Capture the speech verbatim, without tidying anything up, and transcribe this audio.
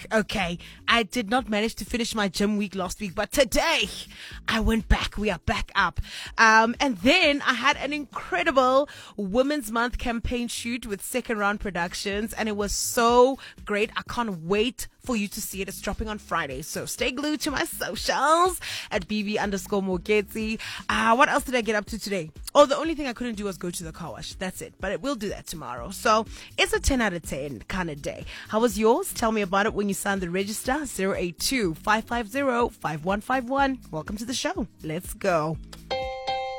back. Okay. I did not manage to finish my gym week last week, but today I went back. We are back up. Um, and then I had an incredible Women's Month campaign shoot with Second Round Productions, and it was so great. I can't wait for you to see it. It's dropping on Friday. So stay glued to my socials at B B underscore Morgetsi. Uh, what else did I get up to today? Oh, the only thing I couldn't do was go to the car wash. That's it. But it will do that tomorrow. So it's a ten out of ten kind of day. How was yours? Tell me about it when you sign the register. zero eight two, five five zero, five one five one. Welcome to the show. Let's go.